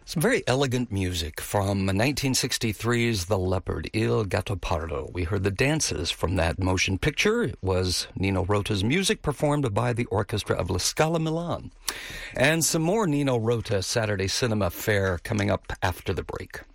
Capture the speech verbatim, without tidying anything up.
Some very elegant music from nineteen sixty-three's The Leopard, Il Gattopardo. We heard the dances from that motion picture. It was Nino Rota's music performed by the orchestra of La Scala Milan. And some more Nino Rota Saturday Cinema Fare coming up after the break.